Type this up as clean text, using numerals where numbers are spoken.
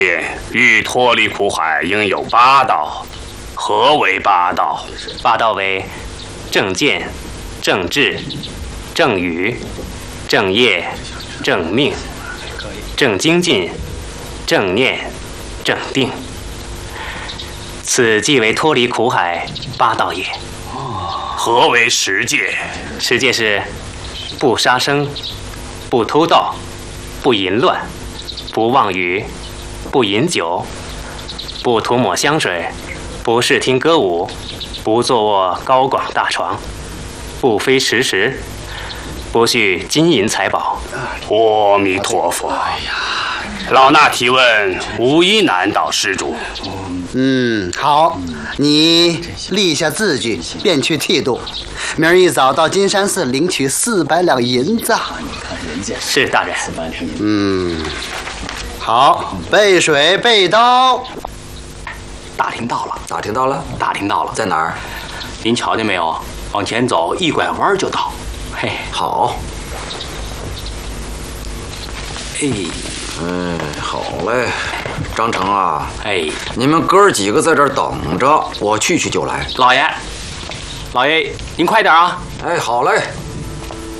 欲脱离苦海，应有八道。何为八道？ 八道为正见、正智、正语、正业、正命、正精进、正念、正定。此即为脱离苦海八道也。 何为十戒？ 十戒是不杀生、不偷盗、不淫乱、不妄语、不饮酒、不涂抹香水、不视听歌舞、不坐卧高广大床、不非时食、不蓄金银财宝。 阿弥陀佛。老衲提问，无一难倒施主。 好，你立下字据，便去剃度。明儿一早到金山寺领取400两银子。 是大人。 好，备水备刀。 大厅到了， 打听到了？ 大厅到了， 在哪儿？ 您瞧见没有？往前走，一拐弯就到。嘿， 好。好嘞，张成啊，你们哥儿几个在这儿等着，我去就来。 老爷，您快点啊！ 好嘞。